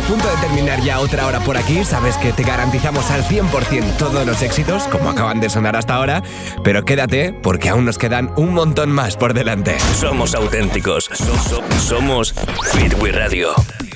punto de terminar ya otra hora por aquí. Sabes que te garantizamos al 100% todos los éxitos, como acaban de sonar hasta ahora. Pero quédate, porque aún nos quedan un montón más por delante. Somos auténticos. Somos Hit Radio.